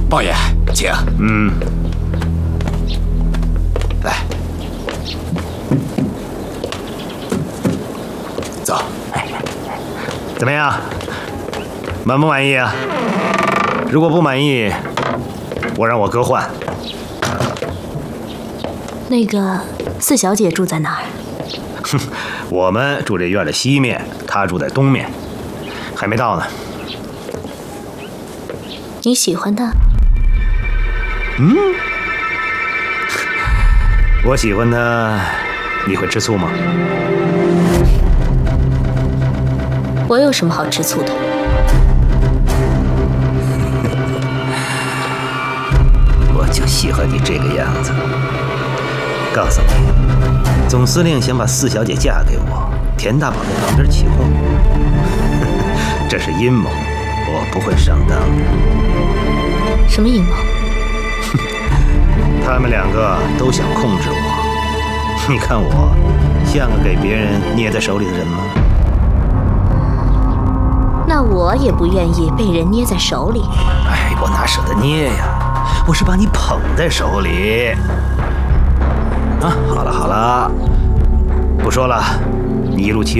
王爷，请。来，走。 怎么样？满不满意啊？如果不满意，我让我哥换。 那个四小姐住在哪儿？ 哼，我们住这院的西面，她住在东面，还没到呢。 你喜欢她？ 我喜欢她，你会吃醋吗？ 我有什么好吃醋的？ 我就喜欢你这个样子。告诉你，总司令想把四小姐嫁给我，田大宝在旁边起哄，这是阴谋，我不会上当的。 什么阴谋？ 他们两个都想控制我，你看我像个给别人捏在手里的人吗？ 那我也不愿意被人捏在手里。 哎，我哪舍得捏呀？我是把你捧在手里。啊，好了好了，不说了，你一路骑